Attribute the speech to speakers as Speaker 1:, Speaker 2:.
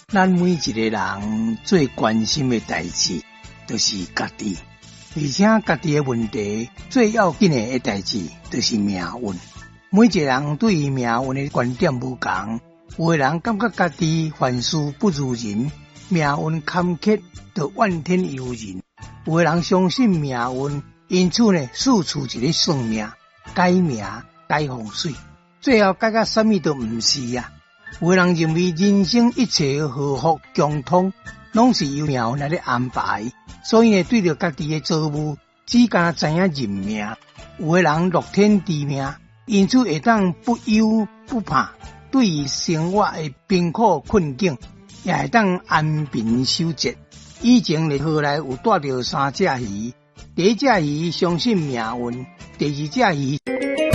Speaker 1: 咱每一个人最关心的代志，就是家己，而且家己的问题最要紧的代志，就是命运。每一个人对于命运的观点不同，有的人感觉家己凡事不如人，命运坎坷，就怨天尤人；有的人相信命运，因此呢，四处一个算命、改命、改风水，最后改到什么都唔是啊。有的人认为人生一切幸福共通，拢是由命运来安排，所以呢，对着家己的造物，只敢知影认命。有的人乐天知命，因此会当不忧不怕，对于生活的贫苦困境，也会当安贫守节。以前的河内有带着3只鱼，第一只鱼相信命运，第二只鱼